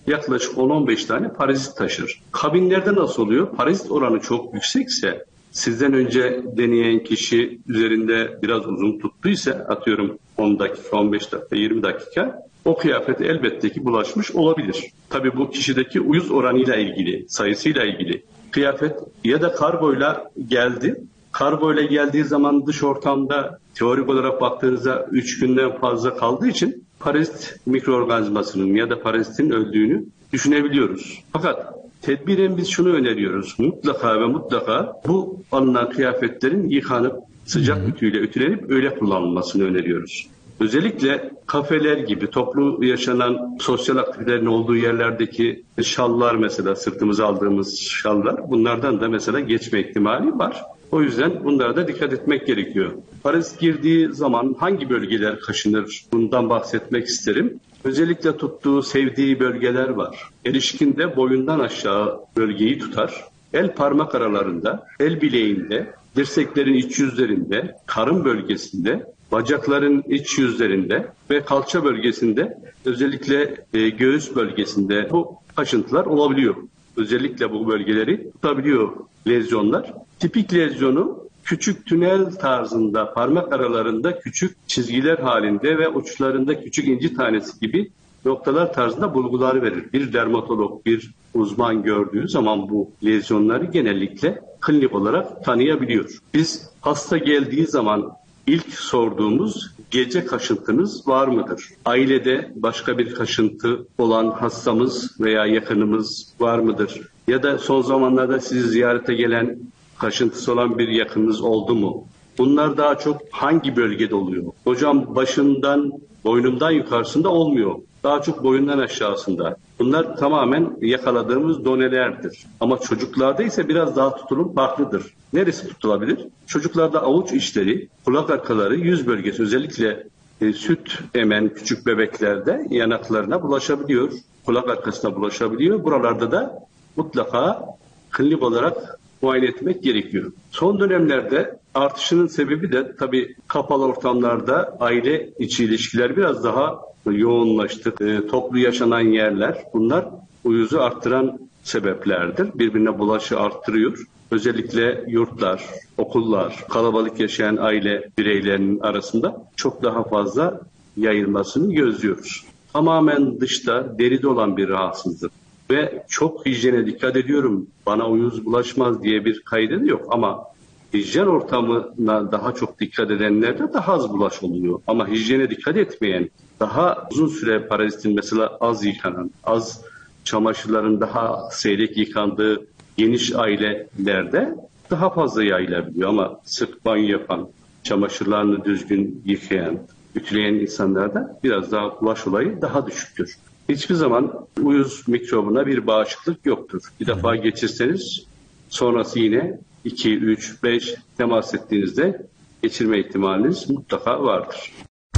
yaklaşık 10-15 tane parazit taşır. Kabinlerde nasıl oluyor? Parazit oranı çok yüksekse, sizden önce deneyen kişi üzerinde biraz uzun tuttuysa, atıyorum 10 dakika, 15 dakika, 20 dakika, o kıyafet elbette ki bulaşmış olabilir. Tabii bu kişideki uyuz oranıyla ilgili, sayısıyla ilgili. Kıyafet ya da kargoyla geldi. Kargoyla geldiği zaman dış ortamda teorik olarak baktığınızda 3 günden fazla kaldığı için parazit mikroorganizmasının ya da parazitin öldüğünü düşünebiliyoruz. Fakat tedbiren biz şunu öneriyoruz. Mutlaka ve mutlaka bu alınan kıyafetlerin yıkanıp sıcak ütüyle ütülenip öyle kullanılmasını öneriyoruz. Özellikle kafeler gibi toplu yaşanan sosyal aktivitelerin olduğu yerlerdeki şallar, mesela sırtımıza aldığımız şallar, bunlardan da mesela geçme ihtimali var. O yüzden bunlara da dikkat etmek gerekiyor. Parazit girdiği zaman hangi bölgeler kaşınır? Bundan bahsetmek isterim. Özellikle tuttuğu, sevdiği bölgeler var. Erişkinde boyundan aşağı bölgeyi tutar. El parmak aralarında, el bileğinde, dirseklerin iç yüzlerinde, karın bölgesinde, bacakların iç yüzlerinde ve kalça bölgesinde, özellikle göğüs bölgesinde bu kaşıntılar olabiliyor. Özellikle bu bölgeleri tutabiliyor lezyonlar. Tipik lezyonu küçük tünel tarzında, parmak aralarında küçük çizgiler halinde ve uçlarında küçük inci tanesi gibi noktalar tarzında bulgular verir. Bir dermatolog, bir uzman gördüğü zaman bu lezyonları genellikle klinik olarak tanıyabiliyor. Biz hasta geldiği zaman ilk sorduğumuz, gece kaşıntınız var mıdır? Ailede başka bir kaşıntı olan hastamız veya yakınımız var mıdır? Ya da son zamanlarda sizi ziyarete gelen kaşıntısı olan bir yakınınız oldu mu? Bunlar daha çok hangi bölgede oluyor? Hocam başından, boynumdan yukarısında olmuyor. Daha çok boyundan aşağısında. Bunlar tamamen yakaladığımız donelerdir. Ama çocuklarda ise biraz daha tutulum farklıdır. Neresi tutulabilir? Çocuklarda avuç içleri, kulak arkaları, yüz bölgesi, özellikle süt emen küçük bebeklerde yanaklarına bulaşabiliyor. Kulak arkasına bulaşabiliyor. Buralarda da mutlaka klinik olarak muayene etmek gerekiyor. Son dönemlerde artışının sebebi de tabii kapalı ortamlarda aile içi ilişkiler biraz daha yoğunlaştı. Toplu yaşanan yerler, bunlar uyuzu arttıran sebeplerdir. Birbirine bulaşı arttırıyor. Özellikle yurtlar, okullar, kalabalık yaşayan aile bireylerinin arasında çok daha fazla yayılmasını gözlüyoruz. Tamamen dışta, deride olan bir rahatsızlık. Ve çok hijyene dikkat ediyorum, bana uyuz bulaşmaz diye bir kaydı yok, ama hijyen ortamına daha çok dikkat edenlerde daha az bulaş oluyor. Ama hijyene dikkat etmeyen, daha uzun süre parazitin mesela az yıkanan, az çamaşırların daha seyrek yıkandığı geniş ailelerde daha fazla yayılabiliyor. Ama sık banyo yapan, çamaşırlarını düzgün yıkayan, ütüleyen insanlarda biraz daha bulaş olayı daha düşüktür. Hiçbir zaman uyuz mikrobuna bir bağışıklık yoktur. Bir defa geçirseniz sonrası yine 2, 3, 5 temas ettiğinizde geçirme ihtimaliniz mutlaka vardır.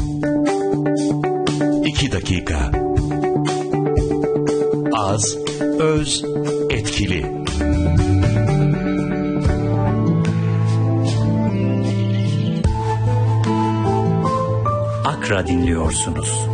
2 dakika. Az, öz, etkili. Akra dinliyorsunuz.